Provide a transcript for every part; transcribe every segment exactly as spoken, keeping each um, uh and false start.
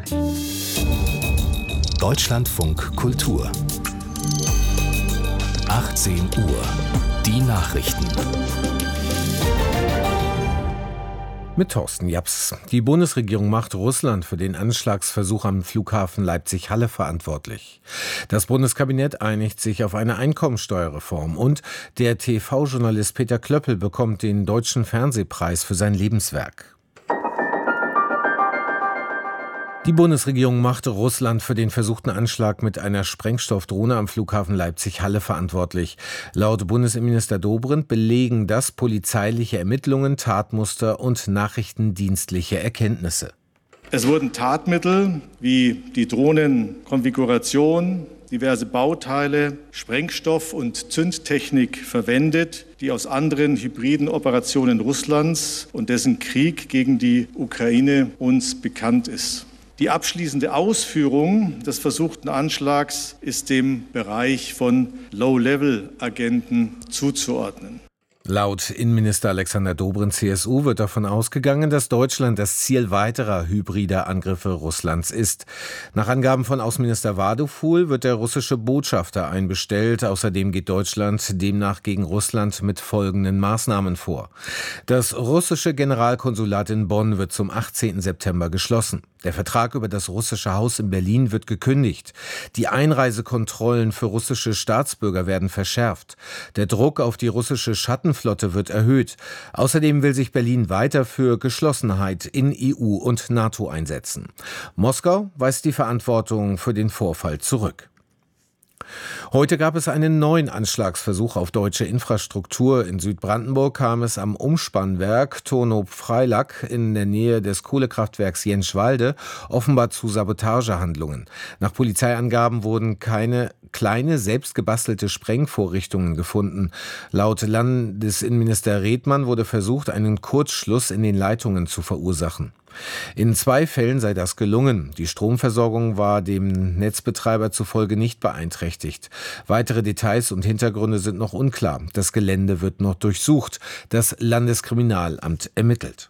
Deutschlandfunk Kultur. achtzehn Uhr. Die Nachrichten. Mit Thorsten Japs. Die Bundesregierung macht Russland für den Anschlagsversuch am Flughafen Leipzig-Halle verantwortlich. Das Bundeskabinett einigt sich auf eine Einkommensteuerreform und der T V-Journalist Peter Klöppel bekommt den Deutschen Fernsehpreis für sein Lebenswerk. Die Bundesregierung machte Russland für den versuchten Anschlag mit einer Sprengstoffdrohne am Flughafen Leipzig-Halle verantwortlich. Laut Bundesinnenminister Dobrindt belegen das polizeiliche Ermittlungen, Tatmuster und nachrichtendienstliche Erkenntnisse. Es wurden Tatmittel wie die Drohnenkonfiguration, diverse Bauteile, Sprengstoff und Zündtechnik verwendet, die aus anderen hybriden Operationen Russlands und dessen Krieg gegen die Ukraine uns bekannt ist. Die abschließende Ausführung des versuchten Anschlags ist dem Bereich von Low-Level-Agenten zuzuordnen. Laut Innenminister Alexander Dobrindt C S U wird davon ausgegangen, dass Deutschland das Ziel weiterer hybrider Angriffe Russlands ist. Nach Angaben von Außenminister Waduful wird der russische Botschafter einbestellt. Außerdem geht Deutschland demnach gegen Russland mit folgenden Maßnahmen vor. Das russische Generalkonsulat in Bonn wird zum achtzehnten September geschlossen. Der Vertrag über das russische Haus in Berlin wird gekündigt. Die Einreisekontrollen für russische Staatsbürger werden verschärft. Der Druck auf die russische Schattenflotte wird erhöht. Außerdem will sich Berlin weiter für Geschlossenheit in E U und NATO einsetzen. Moskau weist die Verantwortung für den Vorfall zurück. Heute gab es einen neuen Anschlagsversuch auf deutsche Infrastruktur. In Südbrandenburg kam es am Umspannwerk Tonop-Freilack in der Nähe des Kohlekraftwerks Jenschwalde offenbar zu Sabotagehandlungen. Nach Polizeiangaben wurden keine kleine, selbstgebastelte Sprengvorrichtungen gefunden. Laut Landesinnenminister Redmann wurde versucht, einen Kurzschluss in den Leitungen zu verursachen. In zwei Fällen sei das gelungen. Die Stromversorgung war dem Netzbetreiber zufolge nicht beeinträchtigt. Weitere Details und Hintergründe sind noch unklar. Das Gelände wird noch durchsucht. Das Landeskriminalamt ermittelt.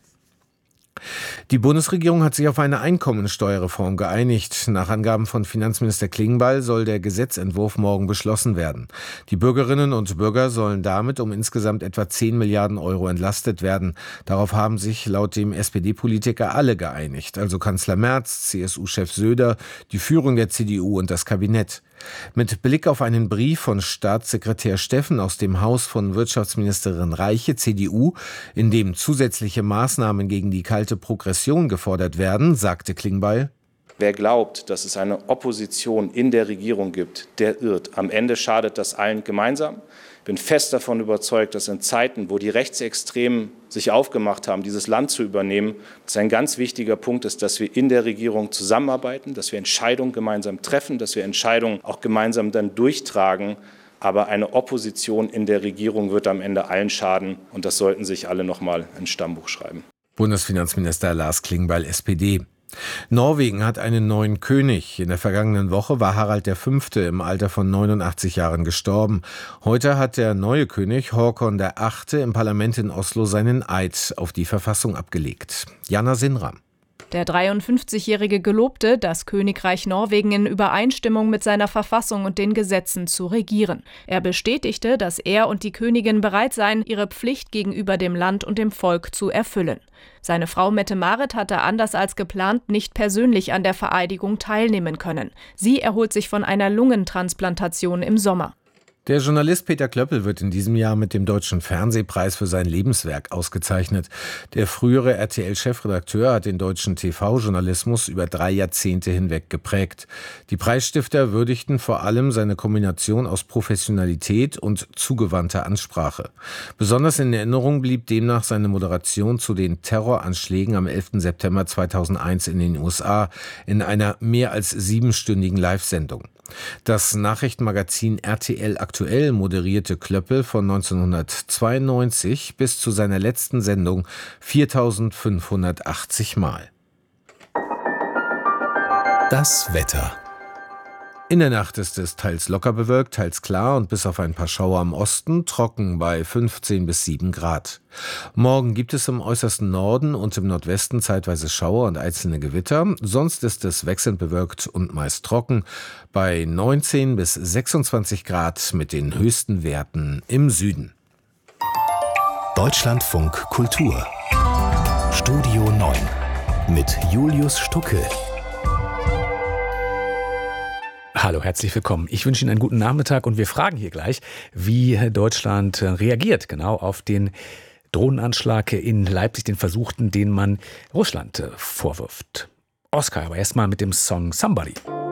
Die Bundesregierung hat sich auf eine Einkommensteuerreform geeinigt. Nach Angaben von Finanzminister Klingbeil soll der Gesetzentwurf morgen beschlossen werden. Die Bürgerinnen und Bürger sollen damit um insgesamt etwa zehn Milliarden Euro entlastet werden. Darauf haben sich laut dem S P D-Politiker alle geeinigt, also Kanzler Merz, C S U-Chef Söder, die Führung der C D U und das Kabinett. Mit Blick auf einen Brief von Staatssekretär Steffen aus dem Haus von Wirtschaftsministerin Reiche, C D U, in dem zusätzliche Maßnahmen gegen die kalte Progression gefordert werden, sagte Klingbeil: Wer glaubt, dass es eine Opposition in der Regierung gibt, der irrt. Am Ende schadet das allen gemeinsam. Ich bin fest davon überzeugt, dass in Zeiten, wo die Rechtsextremen sich aufgemacht haben, dieses Land zu übernehmen, dass ein ganz wichtiger Punkt ist, dass wir in der Regierung zusammenarbeiten, dass wir Entscheidungen gemeinsam treffen, dass wir Entscheidungen auch gemeinsam dann durchtragen. Aber eine Opposition in der Regierung wird am Ende allen schaden. Und das sollten sich alle noch mal ins Stammbuch schreiben. Bundesfinanzminister Lars Klingbeil, S P D. Norwegen hat einen neuen König. In der vergangenen Woche war Harald der Fünfte im Alter von neunundachtzig Jahren gestorben. Heute hat der neue König Håkon der Achte im Parlament in Oslo seinen Eid auf die Verfassung abgelegt. Jana Sinram. Der dreiundfünfzigjährige gelobte, das Königreich Norwegen in Übereinstimmung mit seiner Verfassung und den Gesetzen zu regieren. Er bestätigte, dass er und die Königin bereit seien, ihre Pflicht gegenüber dem Land und dem Volk zu erfüllen. Seine Frau Mette-Marit hatte anders als geplant nicht persönlich an der Vereidigung teilnehmen können. Sie erholt sich von einer Lungentransplantation im Sommer. Der Journalist Peter Klöppel wird in diesem Jahr mit dem Deutschen Fernsehpreis für sein Lebenswerk ausgezeichnet. Der frühere R T L-Chefredakteur hat den deutschen T V-Journalismus über drei Jahrzehnte hinweg geprägt. Die Preisstifter würdigten vor allem seine Kombination aus Professionalität und zugewandter Ansprache. Besonders in Erinnerung blieb demnach seine Moderation zu den Terroranschlägen am elften September zweitausendeins in den U S A in einer mehr als siebenstündigen Live-Sendung. Das Nachrichtenmagazin R T L Aktuell moderierte Klöppel von neunzehnhundertzweiundneunzig bis zu seiner letzten Sendung viertausendfünfhundertachtzig Mal. Das Wetter. In der Nacht ist es teils locker bewölkt, teils klar und bis auf ein paar Schauer am Osten trocken bei fünfzehn bis sieben Grad. Morgen gibt es im äußersten Norden und im Nordwesten zeitweise Schauer und einzelne Gewitter. Sonst ist es wechselnd bewölkt und meist trocken bei neunzehn bis sechsundzwanzig Grad mit den höchsten Werten im Süden. Deutschlandfunk Kultur. Studio neun mit Julius Stucke. Hallo, herzlich willkommen. Ich wünsche Ihnen einen guten Nachmittag und wir fragen hier gleich, wie Deutschland reagiert genau auf den Drohnenanschlag in Leipzig, den Versuchten, den man Russland vorwirft. Oscar, aber erstmal mit dem Song Somebody.